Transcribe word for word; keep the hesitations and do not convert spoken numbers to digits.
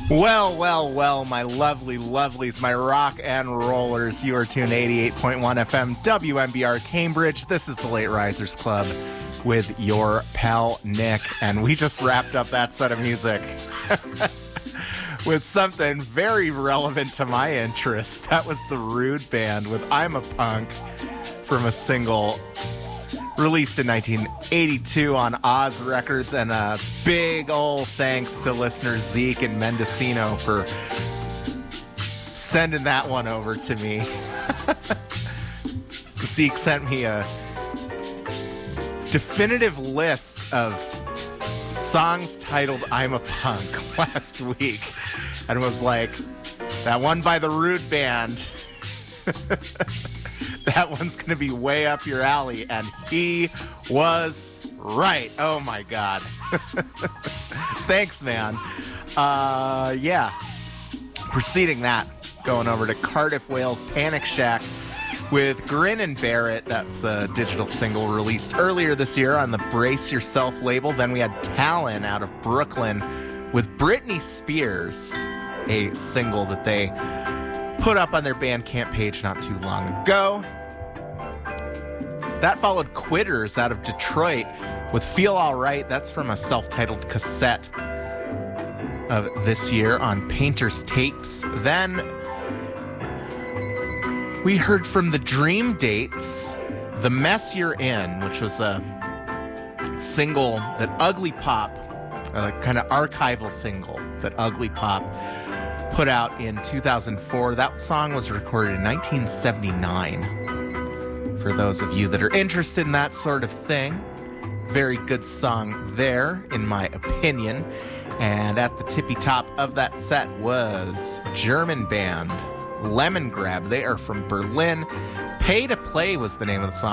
Well, well, well, my lovely lovelies, my rock and rollers. You are tuned to eighty-eight point one F M W M B R Cambridge. This is the Late Risers Club with your pal Nick, and we just wrapped up that set of music with something very relevant to my interest. That was the Rude Band with I'm a Punk from a single released in nineteen eighty-two on Oz Records, and a big ol' thanks to listeners Zeke and Mendocino for sending that one over to me. Zeke sent me a definitive list of songs titled I'm a Punk last week and was like, that one by the Rude Band, that one's going to be way up your alley. And he was right. Oh, my God. Thanks, man. Uh, yeah. Preceding that, going over to Cardiff, Wales, Panic Shack with Grin and Bear It. That's a digital single released earlier this year on the Brace Yourself label. Then we had Talon out of Brooklyn with Britney Spears, a single that they put up on their Bandcamp page not too long ago. That followed Quitters out of Detroit with Feel Alright. That's from a self-titled cassette of this year on Painter's Tapes. Then we heard from the Dream Dates, The Mess You're In, which was a single that Ugly Pop, a kind of archival single that Ugly Pop put out in two thousand four. That song was recorded in nineteen seventy-nine. For those of you that are interested in that sort of thing, very good song there, in my opinion. And at the tippy top of that set was German band Lemon Grab. They are from Berlin. Pay to Play was the name of the song.